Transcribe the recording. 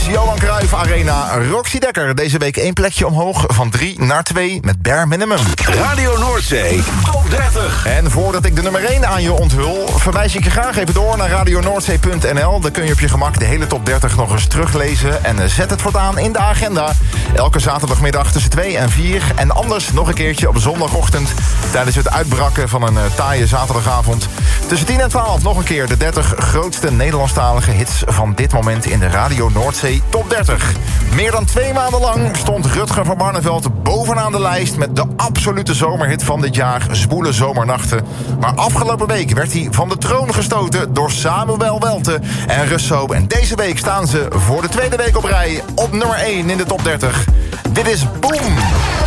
Johan Cruijff Arena. Roxy Dekker, deze week 1 plekje omhoog van 3 naar 2 met Bare Minimum. Radio Noordzee, top 30. En voordat ik de nummer 1 aan je onthul, verwijs ik je graag even door naar radionoordzee.nl. Daar kun je op je gemak de hele top 30 nog eens teruglezen. En zet het voortaan in de agenda. Elke zaterdagmiddag tussen 2 en 4. En anders nog een keertje op zondagochtend tijdens het uitbraken van een taaie zaterdagavond. Tussen 10 en 12 nog een keer de 30 grootste Nederlandstalige hits van dit moment in de Radio Noordzee Top 30. Meer dan 2 maanden lang stond Rutger van Barneveld bovenaan de lijst met de absolute zomerhit van dit jaar, Zwoele Zomernachten. Maar afgelopen week werd hij van de troon gestoten door Samuel Welte en Russo. En deze week staan ze voor de tweede week op rij op nummer 1 in de Top 30. Dit is Boom!